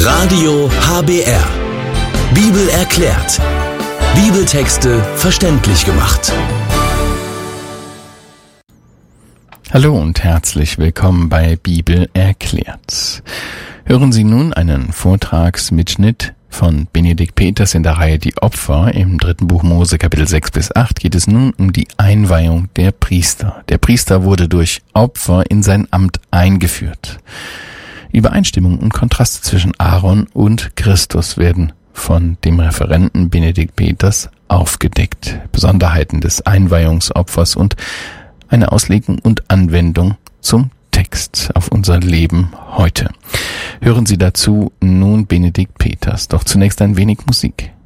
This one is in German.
Radio HBR. Bibel erklärt. Bibeltexte verständlich gemacht. Hallo und herzlich willkommen bei Bibel erklärt. Hören Sie nun einen Vortragsmitschnitt von Benedikt Peters in der Reihe Die Opfer. Im 3. Buch Mose, Kapitel 6 bis 8, geht es nun um die Einweihung der Priester. Der Priester wurde durch Opfer in sein Amt eingeführt. Übereinstimmungen und Kontraste zwischen Aaron und Christus werden von dem Referenten Benedikt Peters aufgedeckt. Besonderheiten des Einweihungsopfers und eine Auslegung und Anwendung zum Text auf unser Leben heute. Hören Sie dazu nun Benedikt Peters. Doch zunächst ein wenig Musik.